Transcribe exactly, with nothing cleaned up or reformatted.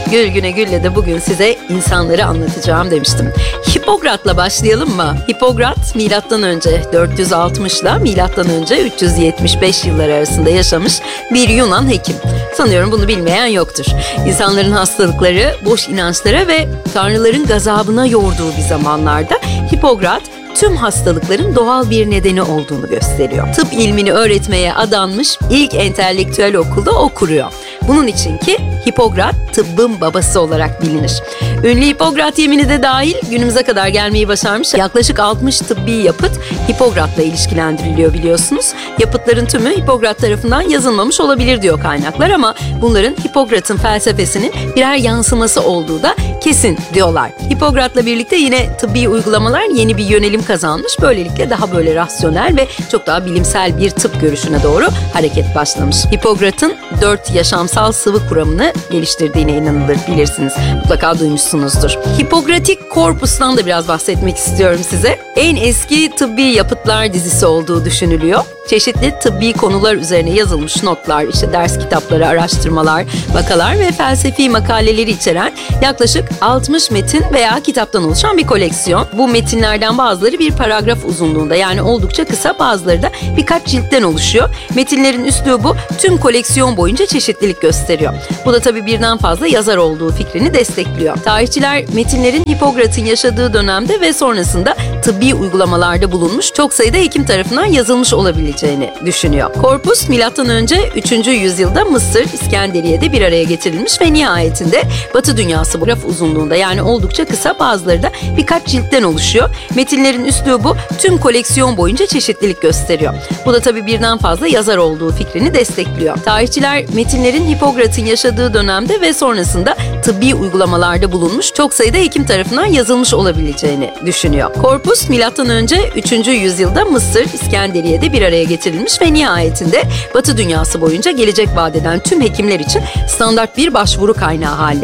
Gül Güne Gül'le de bugün size insanları anlatacağım demiştim. Hipokrat'la başlayalım mı? Hipokrat milattan önce dört yüz altmış ile milattan önce üç yüz yetmiş beş yılları arasında yaşamış bir Yunan hekim. Sanıyorum bunu bilmeyen yoktur. İnsanların hastalıkları, boş inançlara ve tanrıların gazabına yorduğu bir zamanlarda Hipokrat tüm hastalıkların doğal bir nedeni olduğunu gösteriyor. Tıp ilmini öğretmeye adanmış ilk entelektüel okulda o kuruyor. Bunun için ki Hipokrat tıbbın babası olarak bilinir. Ünlü Hipokrat yemini de dahil günümüze kadar gelmeyi başarmış yaklaşık altmış tıbbi yapıt Hipokrat'la ilişkilendiriliyor biliyorsunuz. Yapıtların tümü Hipokrat tarafından yazılmamış olabilir diyor kaynaklar ama bunların Hipokrat'ın felsefesinin birer yansıması olduğu da kesin diyorlar. Hipokrat'la birlikte yine tıbbi uygulamalar yeni bir yönelim kazanmış. Böylelikle daha böyle rasyonel ve çok daha bilimsel bir tıp görüşüne doğru hareket başlamış. Hipokrat'ın dört yaşamsal sıvı kuramını geliştirdiğine inanılır bilirsiniz. Mutlaka duymuşsunuzdur. Hippokratik Korpus'tan da biraz bahsetmek istiyorum size. En eski tıbbi yapıtlar dizisi olduğu düşünülüyor. Çeşitli tıbbi konular üzerine yazılmış notlar, işte ders kitapları, araştırmalar, vakalar ve felsefi makaleleri içeren yaklaşık altmış metin veya kitaptan oluşan bir koleksiyon. Bu metinlerden bazıları bir paragraf uzunluğunda, yani oldukça kısa, bazıları da birkaç ciltten oluşuyor. Metinlerin üslubu tüm koleksiyon boyunca çeşitlilik gösteriyor. Bu da tabii birden fazla yazar olduğu fikrini destekliyor. Tarihçiler metinlerin Hipokrat'ın yaşadığı dönemde ve sonrasında tıbbi uygulamalarda bulunmuş çok sayıda hekim tarafından yazılmış olabileceğini düşünüyor. Korpus milattan önce üçüncü yüzyılda Mısır, İskenderiye'de bir araya getirilmiş ve nihayetinde Batı dünyası graf uzunluğunda, yani oldukça kısa, bazıları da birkaç ciltten oluşuyor. Metinlerin üslubu tüm koleksiyon boyunca çeşitlilik gösteriyor. Bu da tabii birden fazla yazar olduğu fikrini destekliyor. Tarihçiler metinlerin Hipokrat'ın yaşadığı dönemde ve sonrasında tıbbi uygulamalarda bulunmuş çok sayıda hekim tarafından yazılmış olabileceğini düşünüyor. Korpus milattan önce üçüncü yüzyılda Mısır, İskenderiye'de bir araya getirilmiş ve nihayetinde Batı dünyası boyunca gelecek vaat eden tüm hekimler için standart bir başvuru kaynağı haline